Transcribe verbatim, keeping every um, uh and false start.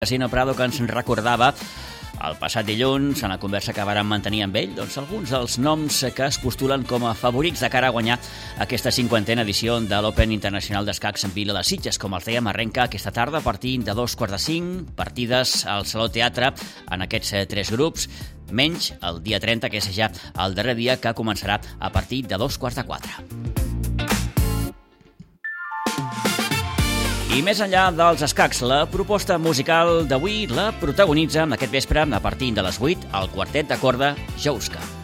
Casino Prado, que ens recordava el passat dilluns, en la conversa que vàrem mantenir amb ell, doncs alguns dels noms que es postulen com a favorits de cara a guanyar aquesta cinquantena edició de l'Open Internacional d'Escacs en Vila de Sitges. Com els dèiem, arrenca aquesta tarda a partir de dos quarts de cinc, partides al Saló Teatre en aquests tres grups, menys el dia trenta, que és ja el darrer dia, que començarà a partir de dos quarts de quatre. I més enllà dels escacs, la proposta musical d'avui la protagonitza aquest vespre a partir de les vuit el quartet de corda Jouska.